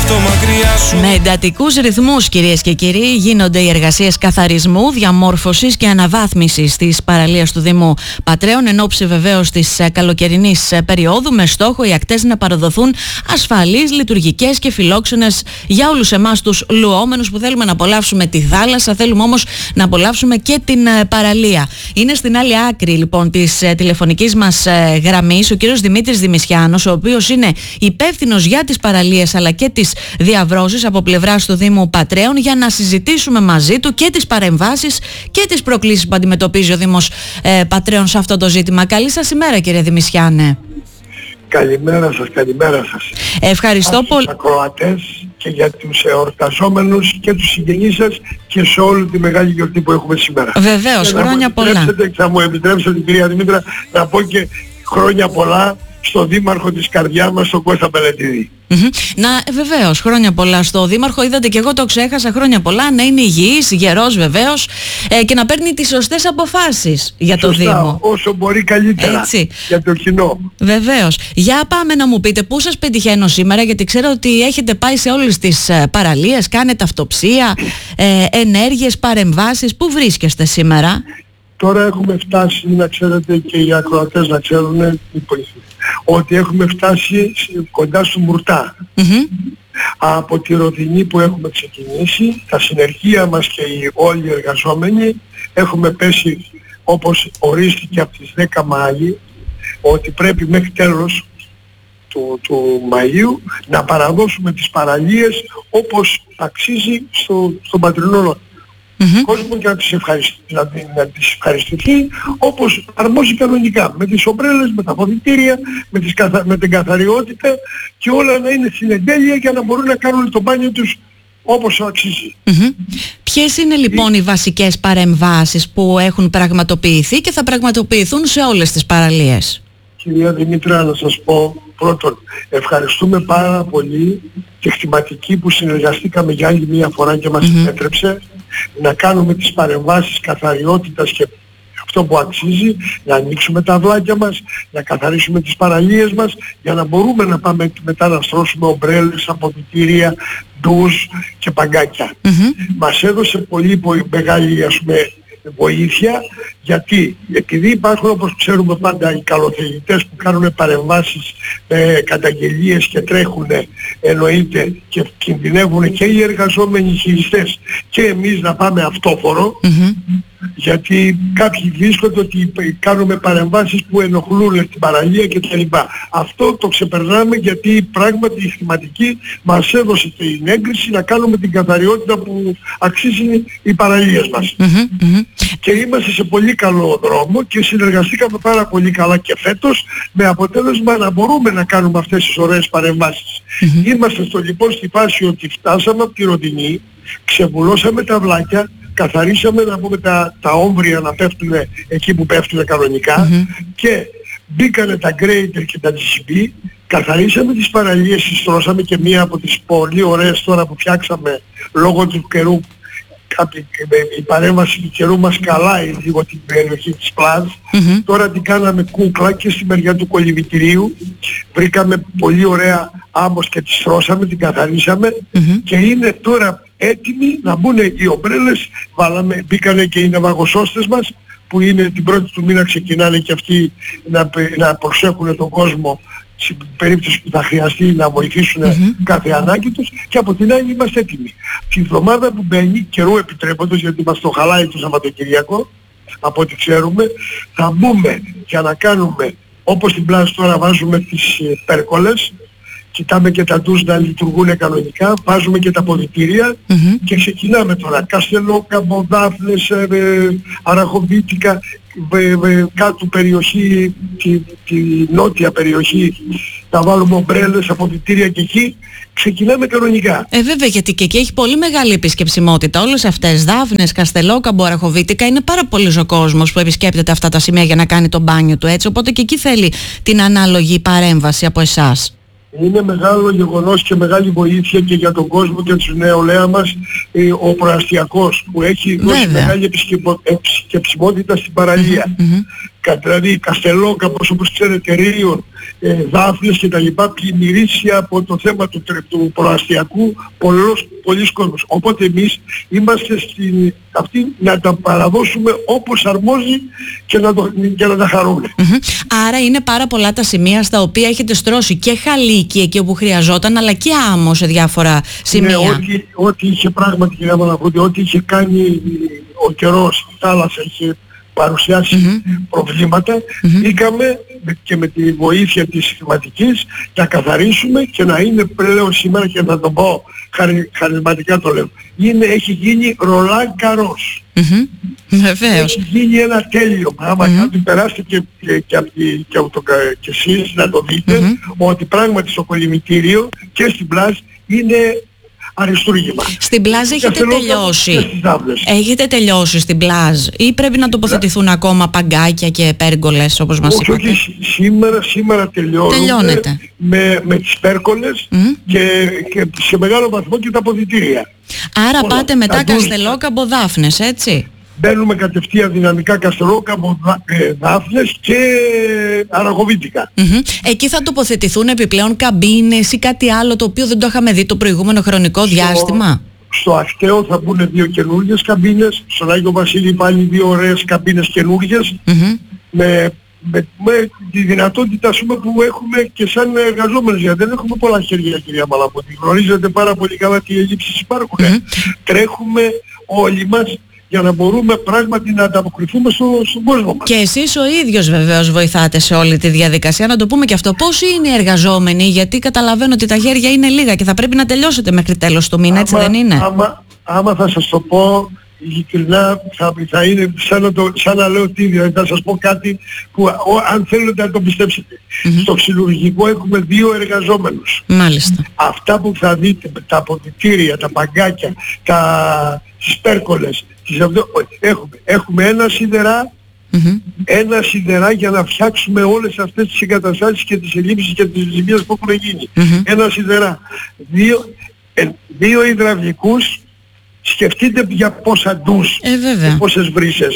Με εντατικούς ρυθμούς, κυρίες και κύριοι, γίνονται οι εργασίες καθαρισμού, διαμόρφωσης και αναβάθμισης της παραλίας του Δήμου Πατρέων, εν ώψη βεβαίως της καλοκαιρινής περίοδου, με στόχο οι ακτές να παραδοθούν ασφαλείς, λειτουργικές και φιλόξενες για όλους εμάς τους λουόμενους που θέλουμε να απολαύσουμε τη θάλασσα, θέλουμε όμως να απολαύσουμε και την παραλία. Είναι στην άλλη άκρη λοιπόν της τηλεφωνικής μας γραμμής ο κύριος Δημήτρης Δημησιάνος, ο οποίος είναι υπεύθυνος για τις παραλίες αλλά και τις διαβρώσεις από πλευράς του Δήμου Πατρέων, για να συζητήσουμε μαζί του και τις παρεμβάσεις και τις προκλήσεις που αντιμετωπίζει ο Δήμος Πατρέων σε αυτό το ζήτημα. Καλή σας ημέρα, κύριε Δημησιάνε. Καλημέρα σας, καλημέρα σας. Ευχαριστώ πολύ. Για τους ακροατές και για τους εορταζόμενους και τους συγγενείς σας και σε όλη τη μεγάλη γιορτή που έχουμε σήμερα. Βεβαίως, χρόνια πολλά. Θα μου επιτρέψετε, κυρία Δημήτρα, να πω και χρόνια πολλά στον Δήμαρχο της καρδιάς μας, τον Κώστα Πελετίδη. Βεβαίως, χρόνια πολλά στο Δήμαρχο. Είδατε και εγώ το ξέχασα, χρόνια πολλά. Να είναι υγιής, γερός βεβαίως, και να παίρνει τις σωστές αποφάσεις για το Δήμο. Όσο μπορεί καλύτερα. Έτσι. Για το κοινό. Βεβαίως. Για πάμε να μου πείτε πού σας πετυχαίνω σήμερα, γιατί ξέρω ότι έχετε πάει σε όλες τις παραλίες, κάνετε αυτοψία, ενέργειες, παρεμβάσεις. Πού βρίσκεστε σήμερα? Τώρα έχουμε φτάσει, να ξέρετε και οι ακροατές να ξέρουν, ότι έχουμε φτάσει κοντά στο Μουρτά. Από τη Ροδινή που έχουμε ξεκινήσει, τα συνεργεία μας και οι όλοι οι εργαζόμενοι έχουμε πέσει, όπως ορίστηκε από τις 10 Μάη, ότι πρέπει μέχρι τέλος του Μαΐου να παραδώσουμε τις παραλίες όπως αξίζει στον πατρινό λαό. Κόσμο και να τις ευχαριστηθεί όπως αρμόζει κανονικά, με τις ομπρέλες, με τα ποδητήρια, με την καθαριότητα και όλα να είναι στην εντέλεια για να μπορούν να κάνουν το μπάνιο τους όπως αξίζει. Ποιες είναι λοιπόν οι βασικές παρεμβάσεις που έχουν πραγματοποιηθεί και θα πραγματοποιηθούν σε όλες τις παραλίες? Κυρία Δημήτρα, να σας πω, πρώτον, ευχαριστούμε πάρα πολύ τη Χτηματική που συνεργαστήκαμε για άλλη μία φορά και μας επέτρεψε να κάνουμε τις παρεμβάσεις καθαριότητας και αυτό που αξίζει, να ανοίξουμε τα αυλάκια μας, να καθαρίσουμε τις παραλίες μας, για να μπορούμε να πάμε μετά να στρώσουμε ομπρέλες, αποδυτήρια, ντους και παγκάκια. Μας έδωσε πολύ μεγάλη, ας πούμε, βοήθεια, γιατί επειδή υπάρχουν, όπως ξέρουμε πάντα, οι καλοθελητές που κάνουν παρεμβάσεις με καταγγελίες και τρέχουν, εννοείται, και κινδυνεύουν και οι εργαζόμενοι χειριστές και εμείς να πάμε αυτόφορο, γιατί κάποιοι βρίσκονται ότι κάνουμε παρεμβάσεις που ενοχλούν την παραλία κτλ. Αυτό το ξεπερνάμε, γιατί πράγματι η Χρηματική μας έδωσε την έγκριση να κάνουμε την καθαριότητα που αξίζει οι παραλίες μας. Και είμαστε σε πολύ καλό δρόμο και συνεργαστήκαμε πάρα πολύ καλά και φέτος, με αποτέλεσμα να μπορούμε να κάνουμε αυτές τις ωραίες παρεμβάσεις. Είμαστε λοιπόν στη φάση ότι φτάσαμε από τη Ροδινή, ξεβουλώσαμε τα αυλάκια, καθαρίσαμε, να πούμε, τα όμβρια να πέφτουν εκεί που πέφτουν κανονικά, και μπήκανε τα γκρέιτερ και τα GCB, καθαρίσαμε τις παραλίες, συστρώσαμε και μία από τις πολύ ωραίες τώρα που φτιάξαμε λόγω του καιρού. Η παρέμβαση του καιρού μας καλάει λίγο την περιοχή της Πλάζ. Τώρα την κάναμε κούκλα και στη μεριά του κολυβητηρίου. Βρήκαμε πολύ ωραία άμμος και τη στρώσαμε, την καθαρίσαμε και είναι τώρα έτοιμοι να μπουν οι ομπρέλες. Μπήκανε και οι ναυαγοσώστες μας που είναι την πρώτη του μήνα, ξεκινάνε και αυτοί να προσέχουν τον κόσμο στην περίπτωση που θα χρειαστεί να βοηθήσουν κάθε ανάγκη τους, και από την άλλη είμαστε έτοιμοι. Την εβδομάδα που μπαίνει, καιρού επιτρέποντος, γιατί μας το χαλάει το Σαββατοκυριακό, από ό,τι ξέρουμε, θα μπούμε για να κάνουμε, όπως στην Πλάζ τώρα βάζουμε τις πέρκολες, κοιτάμε και τα ντους να λειτουργούν κανονικά, βάζουμε και τα ποδητήρια και ξεκινάμε τώρα. Καστελόκαμπο, Δάφνες, Αραχοβίτικα, κάτω περιοχή, τη νότια περιοχή, θα βάλουμε ομπρέλες, αποδυτήρια και εκεί ξεκινάμε κανονικά. Βέβαια, γιατί και εκεί έχει πολύ μεγάλη επισκεψιμότητα. Όλες αυτές, Δάφνες, Καστελόκαμπο, Αραχοβίτικα, είναι πάρα πολύς ο κόσμος που επισκέπτεται αυτά τα σημεία για να κάνει το μπάνιο του, έτσι. Οπότε και εκεί θέλει την ανάλογη παρέμβαση από εσάς. Είναι μεγάλο γεγονός και μεγάλη βοήθεια και για τον κόσμο και τους νεολαία μας, ο προαστιακός που έχει δώσει μεγάλη επισκεψιμότητα στην παραλία. Δηλαδή Καστελόκαμπος, όπως ξέρετε, Ρίων, Δάφνες και τα λοιπά, πλημμυρίσια από το θέμα του προαστιακού πολλοί κόσμος. Οπότε εμείς είμαστε αυτή να τα παραδώσουμε όπως αρμόζει και να τα χαρούμε. Άρα είναι πάρα πολλά τα σημεία στα οποία έχετε στρώσει και χαλίκι εκεί όπου χρειαζόταν, αλλά και άμμο σε διάφορα σημεία. Ναι, ό,τι είχε πράγματι, κυρία Μαναφούτη, ό,τι είχε κάνει ο καιρός, η θάλασσα είχε παρουσιάσει προβλήματα, είχαμε και με τη βοήθεια της χρηματικής να καθαρίσουμε και να είναι πλέον σήμερα, και να το πω χαρισματικά το λέω, έχει γίνει Ρολάν Καρός. Βεβαίως. Έχει γίνει ένα τέλειο πράγμα. Κάτι περάσετε και εσείς να το δείτε, ότι πράγματι στο κολυμβητήριο και στην πλάζ είναι αριστούργημα. Στην πλάζ έχετε τελειώσει? Έχετε τελειώσει στην πλάζ ή πρέπει να τοποθετηθούν ακόμα παγκάκια και πέργολες όπως μας είπατε? Όχι, σήμερα τελειώνεται με τις πέργολες και σε μεγάλο βαθμό και τα αποδυτήρια. Άρα πάτε μετά Καστελόκαμπο, Δάφνες, έτσι? Μπαίνουμε κατευθείαν δυναμικά Καστελόκαμπο, Δάφνες και Αραγοβίτικα. Εκεί θα τοποθετηθούν επιπλέον καμπίνες ή κάτι άλλο το οποίο δεν το είχαμε δει το προηγούμενο χρονικό διάστημα? Στο Ακταίο θα μπουν 2 καινούργιες καμπίνες, στον Άγιο Βασίλη πάλι 2 ωραίες καμπίνες καινούργιες, με τη δυνατότητα που έχουμε και σαν εργαζόμενοι, γιατί δεν έχουμε πολλά χέρια, κυρία Μαλαπώτη. Γνωρίζετε πάρα πολύ καλά τι ελλείψεις υπάρχουν. Τρέχουμε όλοι μας για να μπορούμε πράγματι να ανταποκριθούμε στον κόσμο μας. Και εσείς ο ίδιος βεβαίως βοηθάτε σε όλη τη διαδικασία, να το πούμε και αυτό. Πόσοι είναι οι εργαζόμενοι, γιατί καταλαβαίνω ότι τα χέρια είναι λίγα και θα πρέπει να τελειώσετε μέχρι τέλος του μήνα, έτσι δεν είναι? Άμα θα σας το πω ειλικρινά, θα είναι σαν να λέω τι, δηλαδή θα σας πω κάτι που αν θέλετε να το πιστέψετε. Στο ξυλουργικό έχουμε 2 εργαζόμενους. Μάλιστα. Αυτά που θα δείτε, τα αποδυτήρια, τα παγκάκια, τις πέρκολες, έχουμε ένα σιδερά για να φτιάξουμε όλες αυτές τις εγκαταστάσεις και τις ελλείψεις και τις ζημίες που έχουν γίνει. Ένα σιδερά. 2 υδραυλικούς. Σκεφτείτε για πόσα ντους και πόσες βρύσες.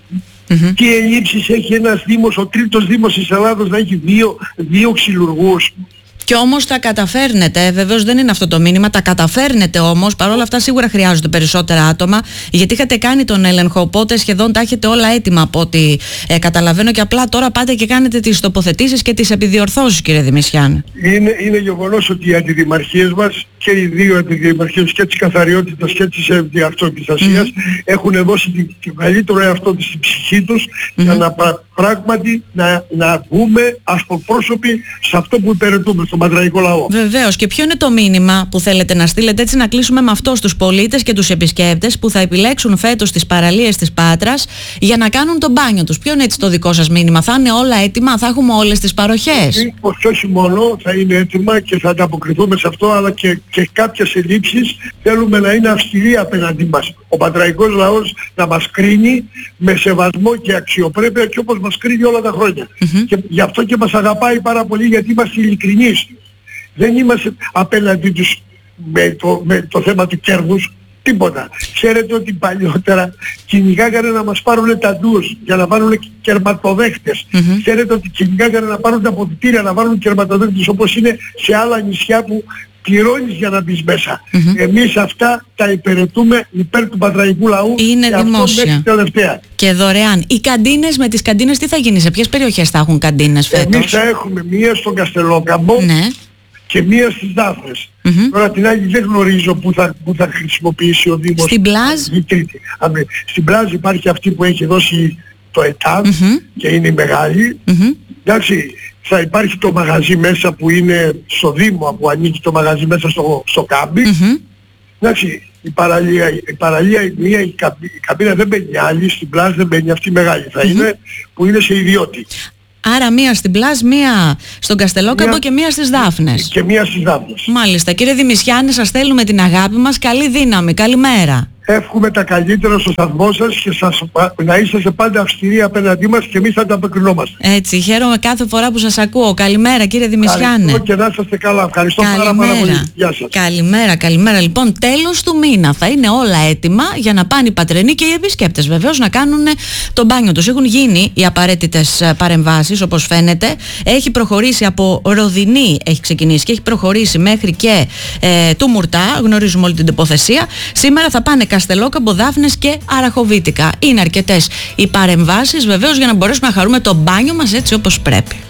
Τι ελλείψεις έχει ένας δήμος, ο 3ος δήμος της Ελλάδος, να έχει 2 ξυλουργούς. Και όμως τα καταφέρνετε, βεβαίως δεν είναι αυτό το μήνυμα, τα καταφέρνετε όμως, παρόλα αυτά σίγουρα χρειάζονται περισσότερα άτομα, γιατί είχατε κάνει τον έλεγχο, οπότε σχεδόν τα έχετε όλα έτοιμα από ό,τι καταλαβαίνω, και απλά τώρα πάτε και κάνετε τις τοποθετήσεις και τις επιδιορθώσεις, κύριε Δημησιάνη. Είναι γεγονός ότι οι αντιδημαρχίες μας, και οι 2 αντιδημαρχίες, και της καθαριότητας και της αυτοεπιστασίας, έχουν δώσει την καλύτερο εαυτό της, την ψυχή τους, για να πράγματι να βγούμε ασπροπρόσωποι σε αυτό που υπηρετούμε, στον πατραϊκό λαό. Βεβαίως. Και ποιο είναι το μήνυμα που θέλετε να στείλετε, έτσι να κλείσουμε με αυτό, στους πολίτες και τους επισκέπτες που θα επιλέξουν φέτος τις παραλίες της Πάτρας για να κάνουν το μπάνιο τους? Ποιο είναι έτσι το δικό σας μήνυμα? Θα είναι όλα έτοιμα, θα έχουμε όλες τις παροχές? Όχι μόνο θα είναι έτοιμα και θα ανταποκριθούμε σε αυτό, αλλά και κάποιες ελλείψεις θέλουμε να είναι αυστηροί απέναντί μας. Ο πατραϊκός λαός να μας κρίνει με σεβασμό και αξιοπρέπεια, και όπως μας κρίνει όλα τα χρόνια. Και γι' αυτό και μας αγαπάει πάρα πολύ, γιατί είμαστε ειλικρινείς. Δεν είμαστε απέναντί τους με το θέμα του κέρδους, τίποτα. Ξέρετε ότι παλιότερα κυνηγάγανε να μας πάρουν τα ντους για να βάλουν κερματοδέχτες. Ξέρετε ότι κυνηγάγανε να πάρουν τα αποδυτήρια, να βάλουν κερματοδέχτες, όπως είναι σε άλλα νησιά που πληρώνεις για να μπεις μέσα. Εμείς αυτά τα υπηρετούμε υπέρ του πατραϊκού λαού. Είναι δημόσια τελευταία. Και δωρεάν. Οι καντίνες, με τις καντίνες τι θα γίνει? Σε ποιες περιοχές θα έχουν καντίνες φέτος? Εμείς θα έχουμε μία στον Καστελόκαμπο, και μία στις Δάφνες. Τώρα την άλλη δεν γνωρίζω που θα χρησιμοποιήσει ο Δήμος. Στην πλάζ? Στην πλάζ υπάρχει αυτή που έχει δώσει το ΕΤΑΒ και είναι μεγάλη. Εντάξει, θα υπάρχει το μαγαζί μέσα που είναι στο Δήμο, που ανήκει το μαγαζί μέσα στο κάμπι. Εντάξει, η παραλία η καμπίνα δεν μπαίνει άλλη, στην πλάζ δεν μπαίνει, αυτή μεγάλη θα είναι, που είναι σε ιδιώτη. Άρα μία στην πλάζ, μία στον Καστελόκαμπο και μία στις Δάφνες. Και μία στις Δάφνες. Μάλιστα. Κύριε Δημησιάνη, σας στέλνουμε την αγάπη μας. Καλή δύναμη. Καλημέρα. εύχομαι τα καλύτερα στο σταθμό σας και να είσαστε πάντα αυστηροί απέναντί μας και εμείς θα τα απεκρινόμαστε. Έτσι, χαίρομαι κάθε φορά που σας ακούω. Καλημέρα κύριε Δημησιάνε. Ευχαριστώ και να είστε καλά. Ευχαριστώ πάρα πολύ. Γεια σας. Καλημέρα. Λοιπόν, τέλος του μήνα θα είναι όλα έτοιμα για να πάνε οι πατρενοί και οι επισκέπτες βεβαίως να κάνουν το μπάνιο τους. Έχουν γίνει οι απαραίτητες παρεμβάσεις, όπως φαίνεται. Έχει προχωρήσει από Ροδινή, έχει ξεκινήσει και έχει προχωρήσει μέχρι και του Μουρτά. Γνωρίζουμε όλη την τοποθεσία. Σήμερα θα πάνε Καστελόκαμπο, Δάφνες και Αραχοβίτικα. Είναι αρκετές οι παρεμβάσεις βεβαίως για να μπορέσουμε να χαρούμε το μπάνιο μας έτσι όπως πρέπει.